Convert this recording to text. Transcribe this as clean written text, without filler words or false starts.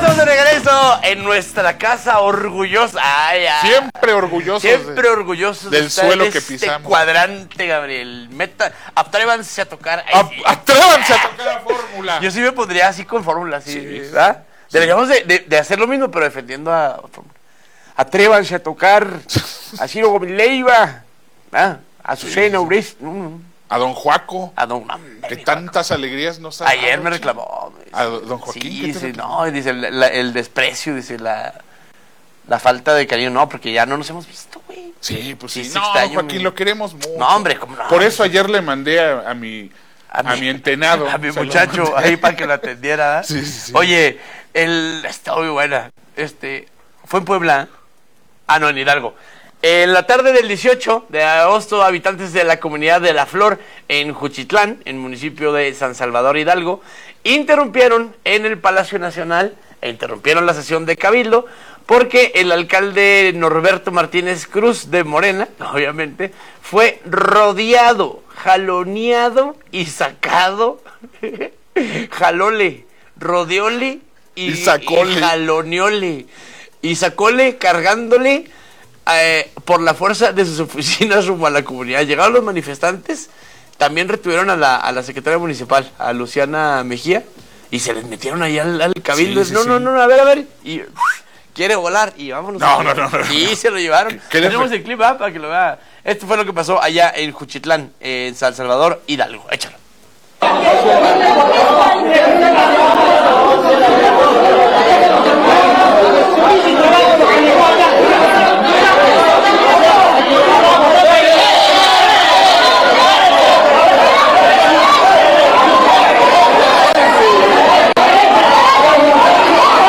estamos de regreso en nuestra casa orgullosa. Ay, ay. Siempre orgullosos. Siempre orgullosos del suelo que este pisamos. Cuadrante, Gabriel. Atrévanse a tocar. Atrévanse a tocar la fórmula. Yo sí me pondría así con fórmula, sí, Sí. ¿verdad? Deberíamos de hacer lo mismo, pero defendiendo a fórmula. Atrévanse a tocar a Ciro Gómez Leiva, ¿verdad? A Azucena Uresti. A don Juaco. A don Que tantas alegrías nos ha Ayer dado, me reclamó. A don Joaquín. Sí, ¿qué te dice, reclamó? no, dice el desprecio, dice la falta de cariño. No, porque ya no nos hemos visto, güey. Sí, pues sí. Sí, No, extraño, Joaquín, mi- lo queremos mucho. No, hombre, ¿cómo no? Por eso ayer le mandé a mi entenado. A mi Se lo muchacho mandé. ahí para que lo atendiera. ¿Eh? Sí, sí, sí. Oye, está muy buena. Fue en Puebla. Ah, no, en Hidalgo. En la tarde del 18 de agosto, habitantes de la comunidad de La Flor en Juchitlán, en el municipio de San Salvador Hidalgo, interrumpieron en el Palacio Nacional, interrumpieron la sesión de Cabildo, porque el alcalde Norberto Martínez Cruz de Morena, obviamente, fue rodeado, jaloneado y sacado, jalole, rodeole y sacóle. y jaloneole, y sacóle cargándole por la fuerza de sus oficinas rumbo a la comunidad. Llegaron los manifestantes, también retuvieron a la secretaria municipal, a Luciana Mejía, y se les metieron ahí al cabildo. Sí, sí, no, sí. a ver, y quiere volar, y vámonos. No. Sí, se lo llevaron. ¿Qué le Tenemos fue? el clip para que lo vea. Esto fue lo que pasó allá en Juchitlán, en San Salvador Hidalgo. Échalo.